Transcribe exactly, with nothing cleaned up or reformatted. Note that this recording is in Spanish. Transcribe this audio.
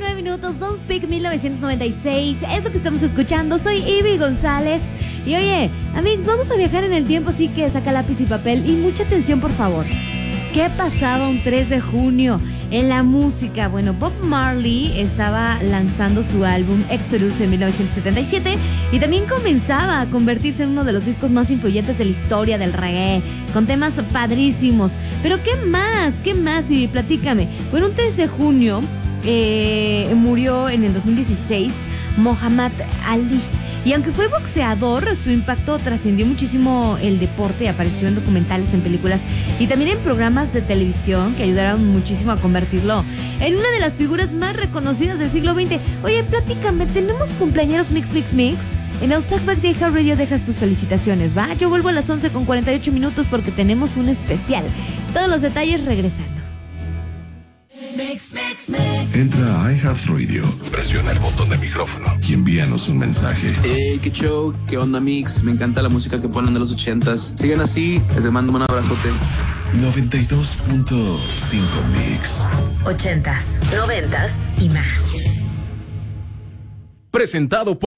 veintinueve minutos, Don't Speak mil novecientos noventa y seis. Es lo que estamos escuchando. Soy Ivy González. Y oye, amigos, vamos a viajar en el tiempo, así que saca lápiz y papel y mucha atención, por favor. ¿Qué pasaba un tres de junio en la música? Bueno, Bob Marley estaba lanzando su álbum Exodus en mil novecientos setenta y siete y también comenzaba a convertirse en uno de los discos más influyentes de la historia del reggae, con temas padrísimos. Pero ¿qué más? ¿Qué más? Y platícame. Bueno, un tres de junio eh, murió en el dos mil dieciséis Muhammad Ali. Y aunque fue boxeador, su impacto trascendió muchísimo el deporte, apareció en documentales, en películas y también en programas de televisión que ayudaron muchísimo a convertirlo en una de las figuras más reconocidas del siglo veinte. Oye, platícame, ¿tenemos cumpleaños mix, mix, mix? En el Talkback de Iheart Radio dejas tus felicitaciones, ¿va? Yo vuelvo a las once con cuarenta y ocho minutos porque tenemos un especial. Todos los detalles regresando. Mix, mix, mix. Entra a iHeartRadio, presiona el botón de micrófono y envíanos un mensaje. Hey, qué show, qué onda, Mix. Me encanta la música que ponen de los ochentas. Sigan así, les mando un abrazote. noventa y dos punto cinco Mix. Ochentas, noventas y más. Presentado por